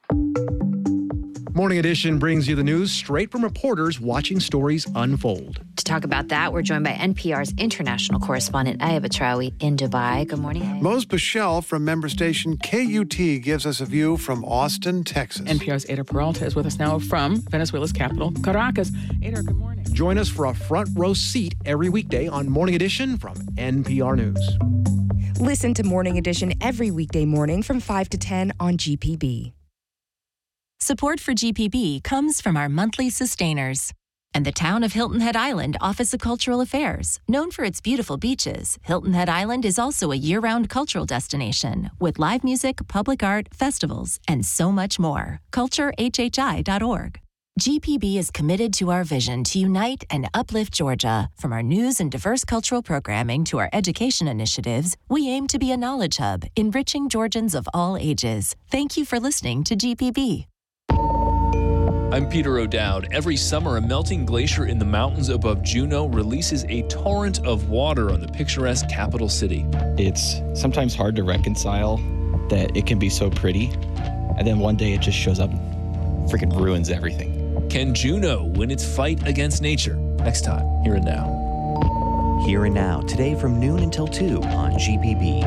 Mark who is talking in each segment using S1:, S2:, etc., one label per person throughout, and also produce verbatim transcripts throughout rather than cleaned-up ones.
S1: Morning Edition brings you the news straight from reporters watching stories unfold.
S2: To talk about that, we're joined by N P R's international correspondent, Aya Batrawi, in Dubai. Good morning, Aya.
S3: Mose Bichelle from member station K U T gives us a view from Austin, Texas.
S4: N P R's Ada Peralta is with us now from Venezuela's capital, Caracas. Ada, good morning.
S1: Join us for a front row seat every weekday on Morning Edition from N P R News.
S5: Listen to Morning Edition every weekday morning from five to ten on G P B.
S6: Support for G P B comes from our monthly sustainers. And the town of Hilton Head Island Office of Cultural Affairs. Known for its beautiful beaches, Hilton Head Island is also a year-round cultural destination with live music, public art, festivals, and so much more. culture h h i dot org. G P B is committed to our vision to unite and uplift Georgia. From our news and diverse cultural programming to our education initiatives, we aim to be a knowledge hub, enriching Georgians of all ages. Thank you for listening to G P B.
S7: I'm Peter O'Dowd. Every summer, a melting glacier in the mountains above Juneau releases a torrent of water on the picturesque capital city.
S8: It's sometimes hard to reconcile that it can be so pretty, and then one day it just shows up and freaking ruins everything.
S7: Can Juneau win its fight against nature? Next time, Here and Now.
S9: Here and Now, today from noon until two on G P B.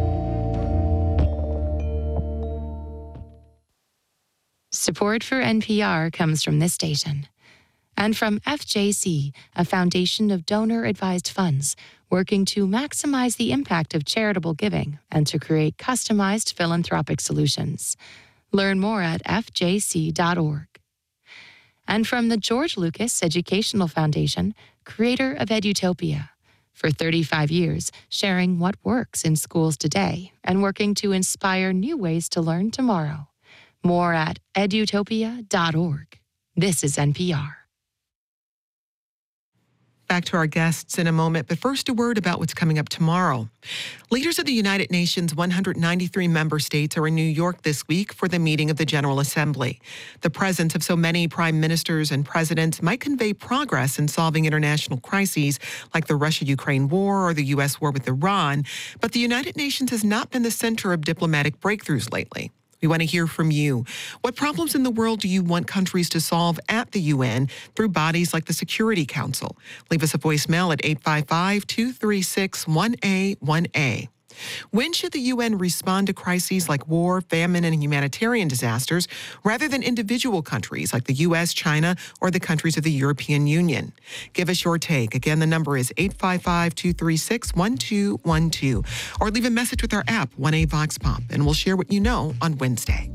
S10: Support for N P R comes from this station and from F J C, a foundation of donor-advised funds working to maximize the impact of charitable giving and to create customized philanthropic solutions. Learn more at f j c dot org. And from the George Lucas Educational Foundation, creator of Edutopia. For thirty-five years, sharing what works in schools today and working to inspire new ways to learn tomorrow. More at edutopia dot org. This is N P R.
S11: Back to our guests in a moment, but first a word about what's coming up tomorrow. Leaders of the United Nations' one hundred ninety-three member states are in New York this week for the meeting of the General Assembly. The presence of so many prime ministers and presidents might convey progress in solving international crises like the Russia-Ukraine war or the U S war with Iran, but the United Nations has not been the center of diplomatic breakthroughs lately. We want to hear from you. What problems in the world do you want countries to solve at the U N through bodies like the Security Council? Leave us a voicemail at eight five five, two three six, one A one A. When should the U N respond to crises like war, famine, and humanitarian disasters rather than individual countries like the U S, China, or the countries of the European Union? Give us your take. Again, the number is eight five five, two three six, one two one two. Or leave a message with our app, one A Vox Pop, and we'll share what you know on Wednesday.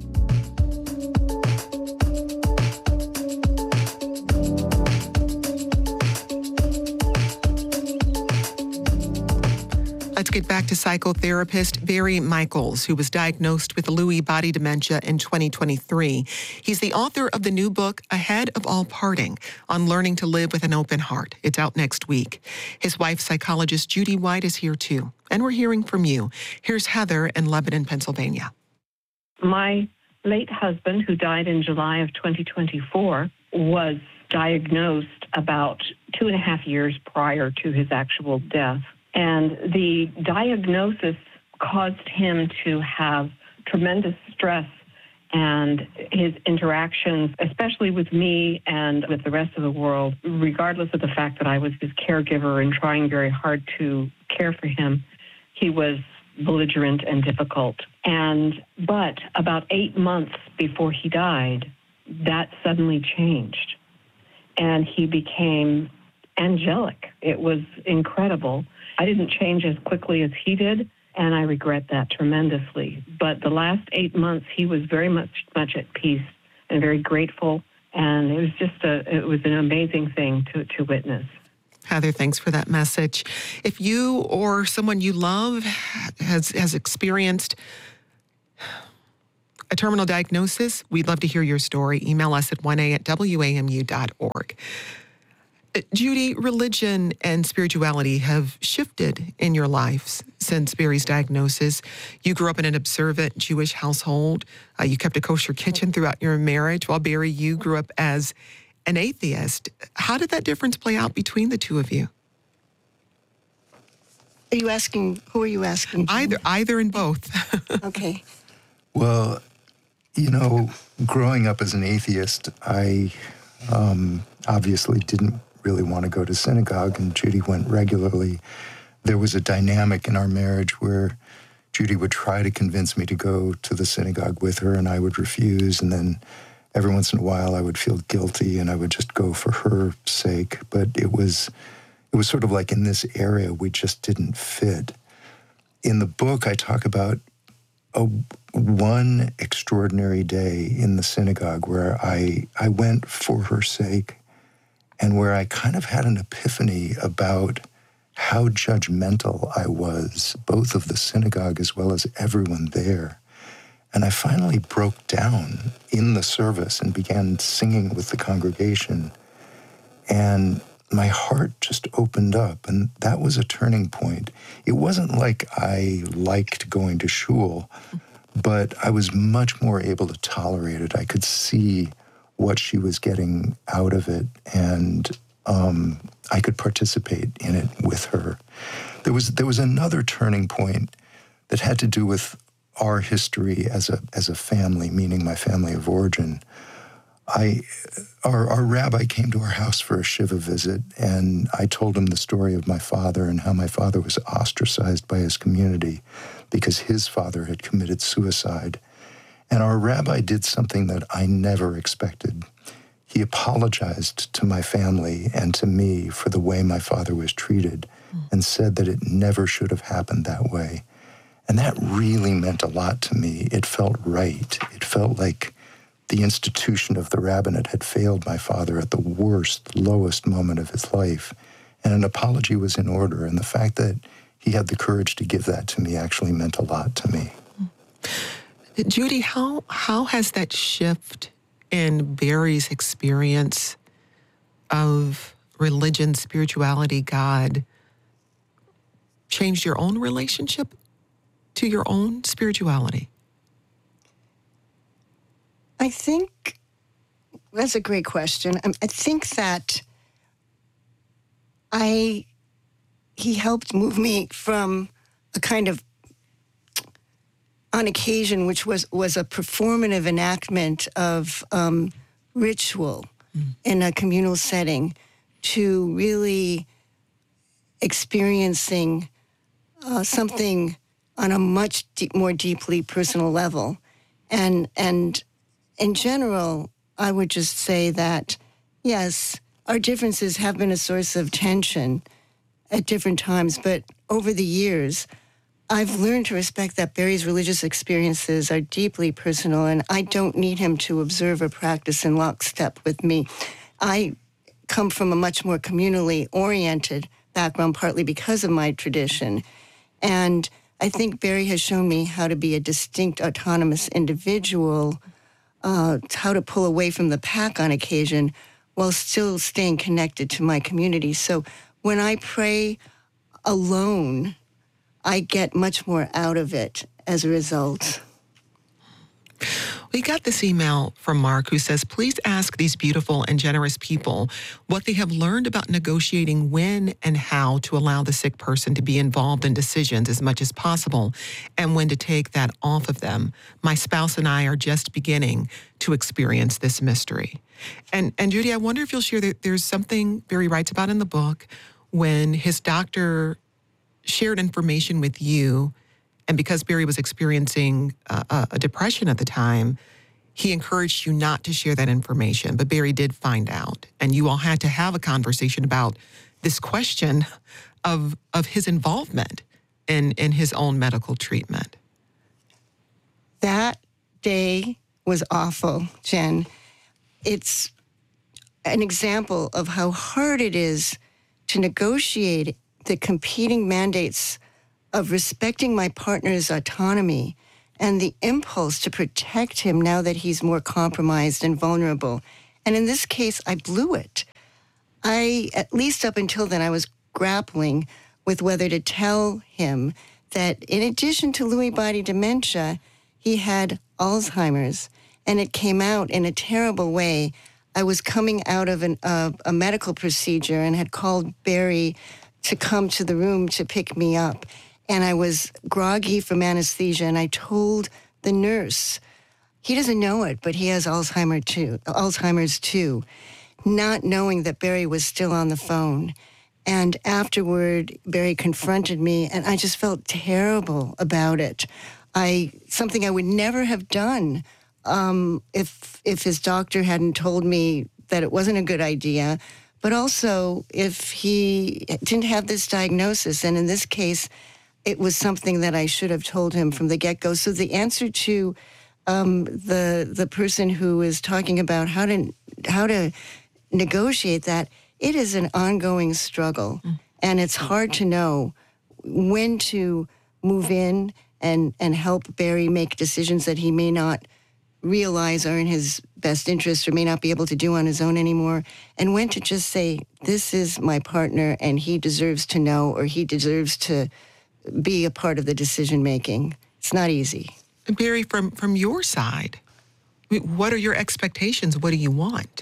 S11: Let's get back to psychotherapist Barry Michaels, who was diagnosed with Lewy body dementia in twenty twenty-three. He's the author of the new book, Ahead of All Parting, on learning to live with an open heart. It's out next week. His wife, psychologist Judy White, is here too. And we're hearing from you. Here's Heather in Lebanon, Pennsylvania.
S12: My late husband, who died in July of twenty twenty-four, was diagnosed about two and a half years prior to his actual death. And the diagnosis caused him to have tremendous stress, and his interactions, especially with me and with the rest of the world, regardless of the fact that I was his caregiver and trying very hard to care for him, he was belligerent and difficult. And but about eight months before he died, that suddenly changed, and he became angelic. It was incredible. I didn't change as quickly as he did, and I regret that tremendously. But the last eight months, he was very much much at peace and very grateful, and it was just a it was an amazing thing to, to witness.
S11: Heather, thanks for that message. If you or someone you love has has experienced a terminal diagnosis, we'd love to hear your story. Email us at one a at w a m u dot org. Judy, religion and spirituality have shifted in your life since Barry's diagnosis. You grew up in an observant Jewish household. Uh, you kept a kosher kitchen throughout your marriage, while Barry, you grew up as an atheist. How did that difference play out between the two of you?
S13: Are you asking, who are you asking?
S11: Either, either and both.
S13: Okay.
S3: Well,
S13: You know, growing up as an atheist, I um, obviously didn't really want to go to synagogue, and Judy went regularly. There was a dynamic in our marriage where Judy would try to convince me to go to the synagogue with her, and I would refuse, and then every once in a while I would feel guilty, and I would just go for her sake. But it was, it was sort of like in this area we just didn't fit. In the book, I talk about a one extraordinary day in the synagogue where I, I went for her sake, and where I kind of had an epiphany about how judgmental I was, both of the synagogue as well as everyone there. And I finally broke down in the service and began singing with the congregation. And my heart just opened up, and that was a turning point. It wasn't like I liked going to shul, but I was much more able to tolerate it. I could see what she was getting out of it, and um, I could participate in it with her. There was there was another turning point that had to do with our history as a as a family, meaning my family of origin. I, our, our rabbi came to our house for a Shiva visit, and I told him the story of my father and how my father was ostracized by his community because his father had committed suicide. And our rabbi did something that I never expected. He apologized to my family and to me for the way my father was treated, mm. and said that it never should have happened that way. And that really meant a lot to me. It felt right. It felt like the institution of the rabbinate had failed my father at the worst, lowest moment of his life. And an apology was in order. And the fact that he had the courage to give that to me actually meant a lot to me.
S11: Judy, how how has that shift in Barry's experience of religion, spirituality, God, changed your own relationship to your own spirituality?
S14: I think that's a great question. I, I think that I he helped move me from a kind of, on occasion, which was, was a performative enactment of um, ritual mm. in a communal setting, to really experiencing uh, something on a much deep, more deeply personal level. And and in general, I would just say that, yes, our differences have been a source of tension at different times, but over the years, I've learned to respect that Barry's religious experiences are deeply personal, and I don't need him to observe or practice in lockstep with me. I come from a much more communally oriented background, partly because of my tradition. And I think Barry has shown me how to be a distinct, autonomous individual, uh, how to pull away from the pack on occasion while still staying connected to my community. So when I pray alone, I get much more out of it as a result.
S11: We got this email from Mark who says, please ask these beautiful and generous people what they have learned about negotiating when and how to allow the sick person to be involved in decisions as much as possible, and when to take that off of them. My spouse and I are just beginning to experience this mystery. And, and Judy, I wonder if you'll share that there's something Barry writes about in the book when his doctor shared information with you, and because Barry was experiencing a, a depression at the time, he encouraged you not to share that information. But Barry did find out, and you all had to have a conversation about this question of of his involvement in, in his own medical treatment.
S14: That day was awful, Jen. It's an example of how hard it is to negotiate the competing mandates of respecting my partner's autonomy and the impulse to protect him now that he's more compromised and vulnerable. And in this case, I blew it. I, at least up until then, I was grappling with whether to tell him that in addition to Lewy body dementia, he had Alzheimer's, and it came out in a terrible way. I was coming out of an, uh, a medical procedure and had called Barry to come to the room to pick me up. And I was groggy from anesthesia, and I told the nurse he doesn't know it, but he has Alzheimer's too, Alzheimer's too, not knowing that Barry was still on the phone. And afterward, Barry confronted me, and I just felt terrible about it. I something I would never have done um, if if his doctor hadn't told me that it wasn't a good idea, but also if he didn't have this diagnosis. And in this case, it was something that I should have told him from the get-go. So the answer to um, the the person who is talking about how to how to negotiate that, it is an ongoing struggle, mm. and it's hard to know when to move in and and help Barry make decisions that he may not realize are in his best interest or may not be able to do on his own anymore, and when to just say, this is my partner and he deserves to know, or he deserves to be a part of the decision making. It's not easy.
S11: And Barry, from from your side, what are your expectations? What do you want?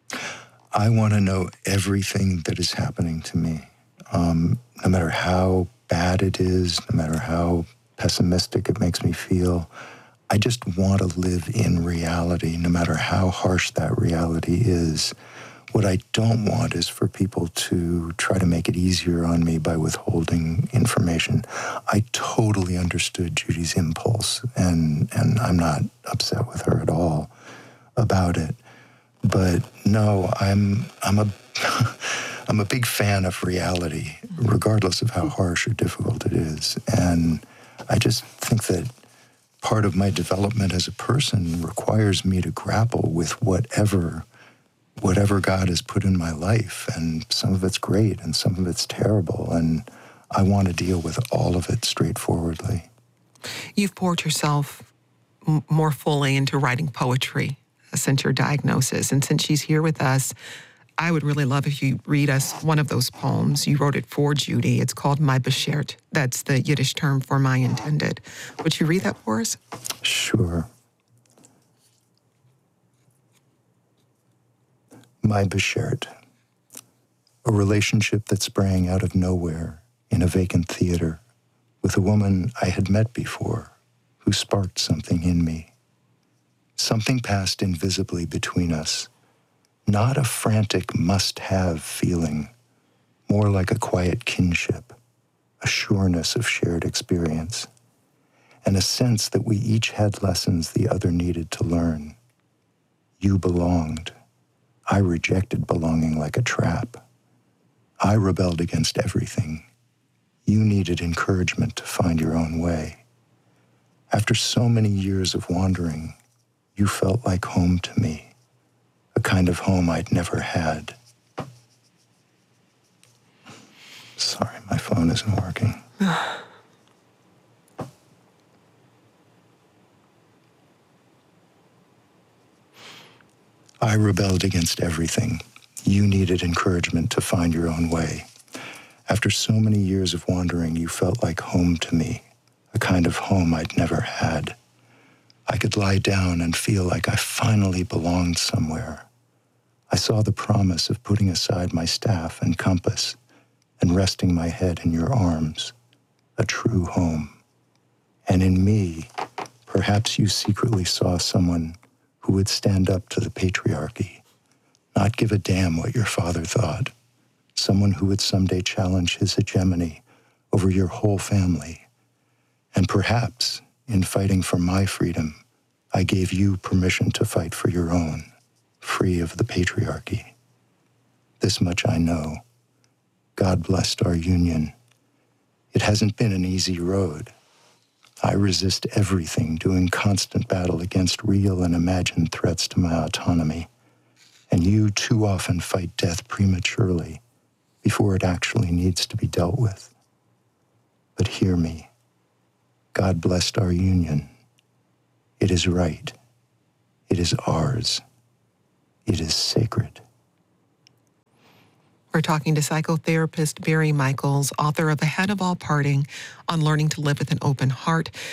S13: I want to know everything that is happening to me, um, no matter how bad it is, no matter how pessimistic it makes me feel. I just want to live in reality, no matter how harsh that reality is. What I don't want is for people to try to make it easier on me by withholding information. I totally understood Judy's impulse, and, and I'm not upset with her at all about it. But no, I'm I'm a I'm a big fan of reality, regardless of how harsh or difficult it is. And I just think that part of my development as a person requires me to grapple with whatever whatever God has put in my life. And some of it's great and some of it's terrible. And I want to deal with all of it straightforwardly.
S11: You've poured yourself m- more fully into writing poetry since your diagnosis. And since she's here with us, I would really love if you read us one of those poems. You wrote it for Judy. It's called My Beschert. That's the Yiddish term for my intended. Would you read that for us?
S13: Sure. My Beschert. A relationship that sprang out of nowhere in a vacant theater with a woman I had met before who sparked something in me. Something passed invisibly between us, not a frantic must-have feeling, more like a quiet kinship, a sureness of shared experience, and a sense that we each had lessons the other needed to learn. You belonged. I rejected belonging like a trap. I rebelled against everything. You needed encouragement to find your own way. After so many years of wandering, you felt like home to me, a kind of home I'd never had. Sorry, my phone isn't working. I rebelled against everything. You needed encouragement to find your own way. After so many years of wandering, you felt like home to me, a kind of home I'd never had. I could lie down and feel like I finally belonged somewhere. I saw the promise of putting aside my staff and compass and resting my head in your arms, a true home. And in me, perhaps you secretly saw someone who would stand up to the patriarchy, not give a damn what your father thought, someone who would someday challenge his hegemony over your whole family. And perhaps, in fighting for my freedom, I gave you permission to fight for your own, free of the patriarchy. This much I know. God blessed our union. It hasn't been an easy road. I resist everything, doing constant battle against real and imagined threats to my autonomy. And you too often fight death prematurely before it actually needs to be dealt with. But hear me. God blessed our union. It is right. It is ours. It is sacred.
S11: We're talking to psychotherapist Barry Michaels, author of Ahead of All Parting, on learning to live with an open heart.